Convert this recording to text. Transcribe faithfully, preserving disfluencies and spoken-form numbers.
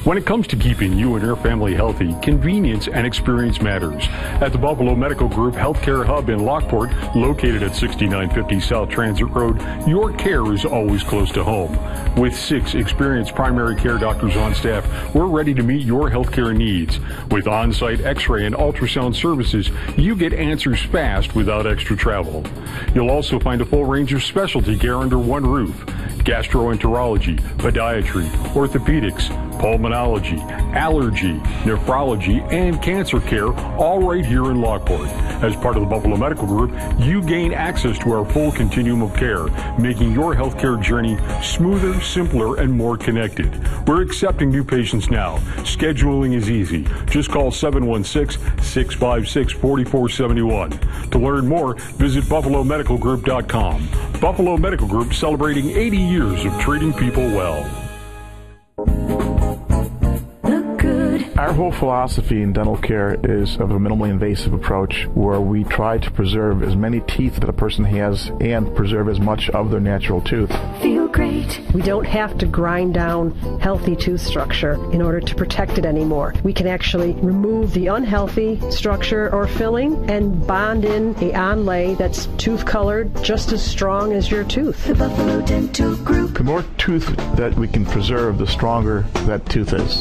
When it comes to keeping you and your family healthy, convenience and experience matters. At the Buffalo Medical Group Healthcare Hub in Lockport, located at sixty-nine fifty South Transit Road, your care is always close to home. With six experienced primary care doctors on staff, we're ready to meet your healthcare needs. With on-site x-ray and ultrasound services, you get answers fast without extra travel. You'll also find a full range of specialty care under one roof. Gastroenterology, podiatry, orthopedics, pulmonology, allergy, nephrology, and cancer care, all right here in Lockport. As part of the Buffalo Medical Group, you gain access to our full continuum of care, making your healthcare journey smoother, simpler, and more connected. We're accepting new patients now. Scheduling is easy. Just call seven one six, six five six, four four seven one. To learn more, visit buffalo medical group dot com. Buffalo Medical Group, celebrating eighty years of treating people well. Our whole philosophy in dental care is of a minimally invasive approach where we try to preserve as many teeth that a person has and preserve as much of their natural tooth. Feel great. We don't have to grind down healthy tooth structure in order to protect it anymore. We can actually remove the unhealthy structure or filling and bond in a onlay that's tooth colored just as strong as your tooth. The Buffalo Dental Group. The more tooth that we can preserve, the stronger that tooth is.